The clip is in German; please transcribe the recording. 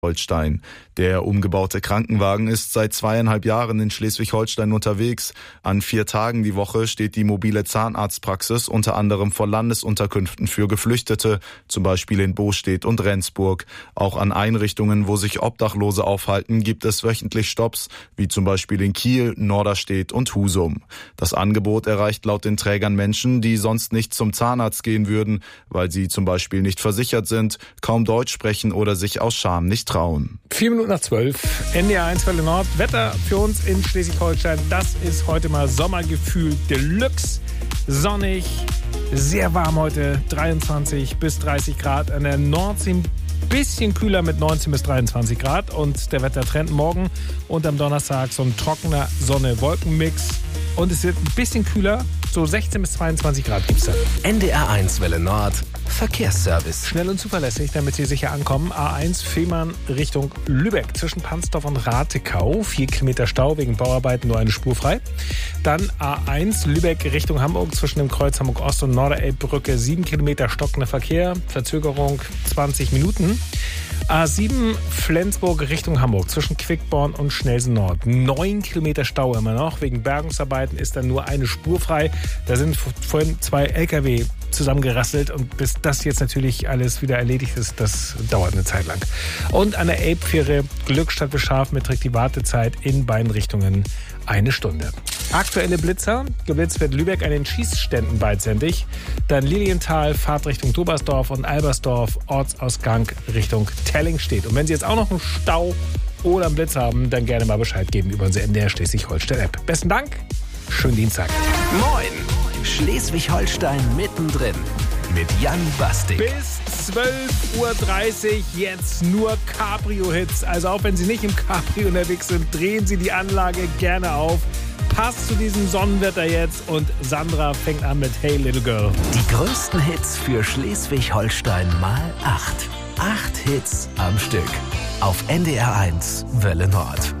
Holstein. Der umgebaute Krankenwagen ist seit 2,5 Jahren in Schleswig-Holstein unterwegs. An 4 Tagen die Woche steht die mobile Zahnarztpraxis unter anderem vor Landesunterkünften für Geflüchtete, zum Beispiel in Bostedt und Rendsburg. Auch an Einrichtungen, wo sich Obdachlose aufhalten, gibt es wöchentlich Stopps, wie zum Beispiel in Kiel, Norderstedt und Husum. Das Angebot erreicht laut den Trägern Menschen, die sonst nicht zum Zahnarzt gehen würden, weil sie zum Beispiel nicht versichert sind, kaum Deutsch sprechen oder sich aus Scham nicht trauen. 11:04, NDR 1 Welle Nord. Wetter für uns in Schleswig-Holstein. Das ist heute mal Sommergefühl Deluxe. Sonnig, sehr warm heute, 23 bis 30 Grad. An der Nordsee ein bisschen kühler mit 19 bis 23 Grad. Und der Wettertrend morgen und am Donnerstag so ein trockener Sonne-Wolken-Mix. Und es wird ein bisschen kühler, so 16 bis 22 Grad gibt's da. NDR 1 Welle Nord, Verkehrsservice. Schnell und zuverlässig, damit Sie sicher ankommen. A1 Fehmarn Richtung Lübeck zwischen Pansdorf und Ratekau. 4 Kilometer Stau wegen Bauarbeiten, nur eine Spur frei. Dann A1 Lübeck Richtung Hamburg zwischen dem Kreuz Hamburg Ost und Norderelbbrücke. 7 Kilometer stockender Verkehr. Verzögerung 20 Minuten. A7 Flensburg Richtung Hamburg zwischen Quickborn und Schnelsen Nord. 9 Kilometer Stau immer noch. Wegen Bergungsarbeiten ist dann nur eine Spur frei. Da sind vorhin 2 LKW zusammengerasselt und bis das jetzt natürlich alles wieder erledigt ist, das dauert eine Zeit lang. Und an der Elbfähre Glückstadt bis Scharf beträgt die Wartezeit in beiden Richtungen 1 Stunde. Aktuelle Blitzer. Geblitzt wird Lübeck an den Schießständen beidseitig. Dann Lilienthal, Fahrt Richtung Dobersdorf und Albersdorf, Ortsausgang Richtung Tellingstedt. Und wenn Sie jetzt auch noch einen Stau oder einen Blitz haben, dann gerne mal Bescheid geben über unsere NDR Schleswig-Holstein-App. Besten Dank. Schönen Dienstag. Moin. Schleswig-Holstein mittendrin mit Jan Bastik. Bis 12:30 Uhr jetzt nur Cabrio-Hits. Also auch wenn Sie nicht im Cabrio unterwegs sind, drehen Sie die Anlage gerne auf. Passt zu diesem Sonnenwetter jetzt und Sandra fängt an mit Hey Little Girl. Die größten Hits für Schleswig-Holstein mal 8. 8 Hits am Stück. Auf NDR 1 Welle Nord.